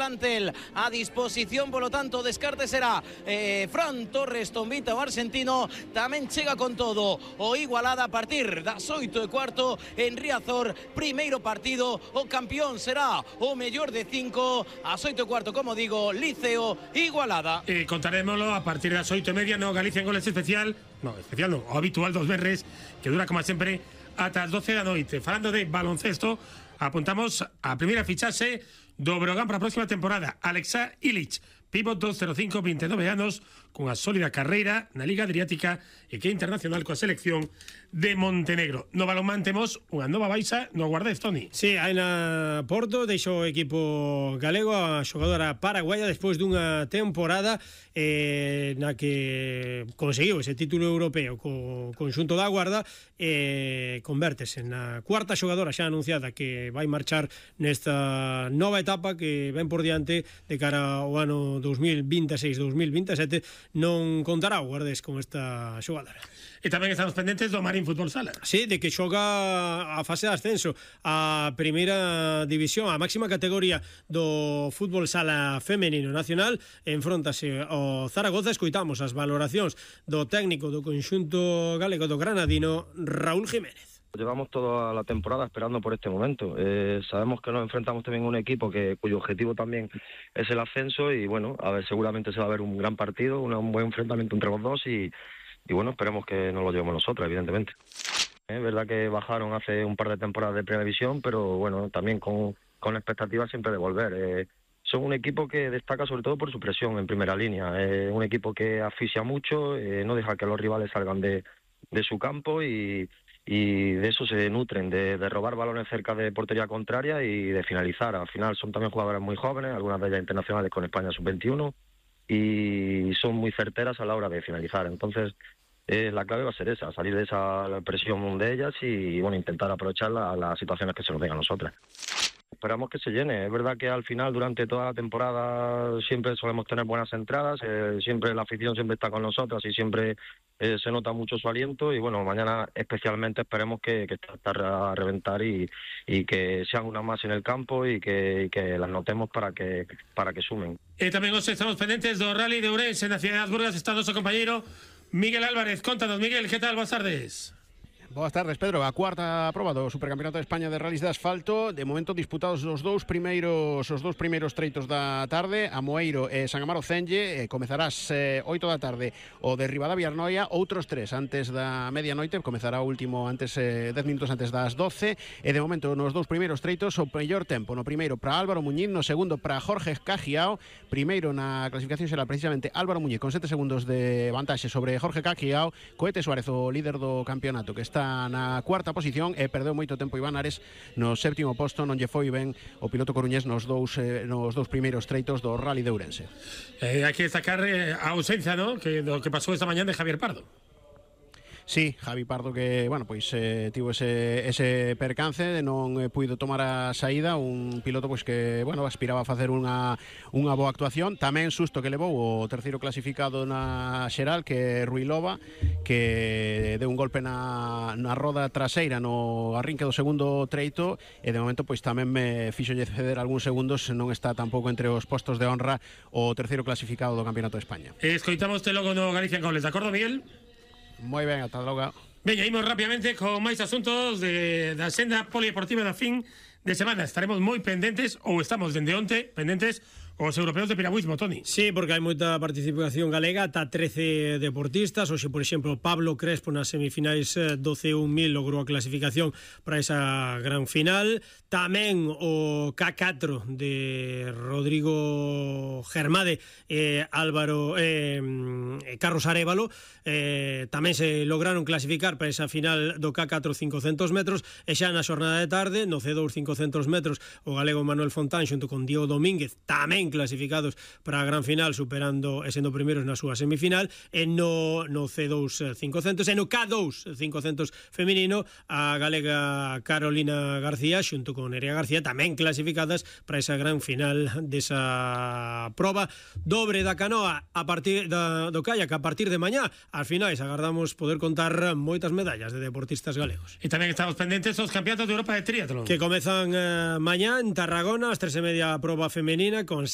plantel a disposición, polo tanto o descarte será Fran Torres, Tombita, o argentino. Tamén chega con todo o Igualada a partir das 8:15 en Riazor, primeiro partido, o campeón será o mellor de 5, ás 8:15, como digo, Liceo Igualada. Contarémoslo a partir das 8:30 no Galicia en Goles especial, o habitual dos berres, que dura como sempre ata as 12 da noite. Falando de baloncesto, apuntamos a primeira fichaxe do Breogán para a próxima temporada, Alexa Ilic, pivot 205, 29 anos, cunha sólida carreira na Liga Adriática e que é internacional coa selección de Montenegro. No balonmán temos unha nova baixa no Guardés, Toni. Sí, Aina Porto deixou o equipo galego, a xogadora paraguaya, despois dunha temporada na que conseguiu ese título europeo co conxunto da Guarda, convértese na cuarta xogadora xa anunciada que vai marchar nesta nova etapa que ven por diante de cara ao ano 2026-2027. Non contará o Guardés con esta xogadora. E tamén estamos pendentes do Marín Fútbol Sala. Sí, de que xoga a fase de ascenso a primeira división, a máxima categoría do fútbol sala femenino nacional. Enfróntase ao Zaragoza. Escoitamos as valoracións do técnico do conxunto galego do granadino, Raúl Jiménez. Llevamos toda la temporada esperando por este momento. Sabemos que nos enfrentamos también a un equipo cuyo objetivo también es el ascenso y bueno, a ver, seguramente se va a ver un gran partido, un buen enfrentamiento entre los dos y bueno, esperemos que no lo llevemos nosotros, evidentemente. Es verdad que bajaron hace un par de temporadas de primera división, pero bueno, también con expectativas siempre de volver. Son un equipo que destaca sobre todo por su presión en primera línea. Un equipo que asfixia mucho, no deja que los rivales salgan de su campo y de eso se nutren, de robar balones cerca de portería contraria y de finalizar. Al final son también jugadoras muy jóvenes, algunas de ellas internacionales con España sub-21, y son muy certeras a la hora de finalizar. Entonces la clave va a ser esa, salir de esa presión de ellas y bueno, intentar aprovechar las situaciones que se nos den a nosotras. Esperamos que se llene. Es verdad que al final, durante toda la temporada, siempre solemos tener buenas entradas, siempre la afición siempre está con nosotras y siempre se nota mucho su aliento y bueno, mañana especialmente esperemos que esté a reventar y que sean una más en el campo y que las notemos para que sumen. Tamén os estamos pendentes do Rally de Ourense na cidade das Burgas. Está o noso compañeiro Miguel Álvarez. Contanos, Miguel, que tal? Boas tardes. Boas tardes, Pedro. A cuarta proba do Supercampeonato de España de Rallys de Asfalto. De momento disputados os dous primeiros treitos da tarde, Amoeiro e San Amaro Cenlle. Comezará ás 8 da tarde o de Ribadavia Arnoia, outros 3 antes da medianoite. Comezará o último 10 minutos antes das 12. E de momento nos dous primeiros treitos o mellor tempo. No primeiro para Álvaro Muñiz, no segundo para Jorge Cajiao. Primeiro na clasificación será precisamente Álvaro Muñiz con 7 segundos de vantaxe sobre Jorge Cajiao. Coete Suárez, o líder do campeonato, que está na cuarta posición e perdeu moito tempo Iván Ares no séptimo posto. Non lle foi ben o piloto coruñés nos dous primeiros treitos do Rally de Ourense. Hai que destacar a ausencia, ¿no?, do que pasou esta mañá de Javier Pardo. Sí, Javi Pardo, que, bueno, pois tivo ese percance, non puido tomar a saída, un piloto pois que, bueno, aspiraba a facer unha boa actuación. Tamén susto que levou o terceiro clasificado na xeral, que é Rui Loba, que deu un golpe na roda traseira no arrinque do segundo treito e de momento pois tamén me fixolle ceder algúns segundos. Non está tampouco entre os postos de honra o terceiro clasificado do Campeonato de España. Escoitamoste logo no Galicia en Goles, de acordo, Miguel? Moi ben, ata logo. Veña, imos rápidamente con máis asuntos da senda polideportiva da fin de semana. Estaremos moi pendentes, ou estamos dende onte pendentes, os europeos de piragüismo, Toni. Sí, porque hai moita participación galega, ata 13 deportistas. Hoxe, por exemplo, Pablo Crespo nas semifinais do C1000 logrou a clasificación para esa gran final. Tamén o K4 de Rodrigo Germade e Carlos Arévalo tamén se lograron clasificar para esa final do K4 500 metros. E xa na xornada de tarde, no C2 500 metros, o galego Manuel Fontán xunto con Diego Domínguez tamén clasificados para a gran final, superando e sendo primeiros na súa semifinal. E no C2 500 e no K2 500 feminino, a galega Carolina García xunto con Nerea García tamén clasificadas para esa gran final desa proba. Dobre da canoa a partir do kayak a partir de mañá. As finais agardamos poder contar moitas medallas de deportistas galegos. E tamén estamos pendentes os campeonatos de Europa de triatlón, que comezan mañá en Tarragona ás 3:30 a proba femenina con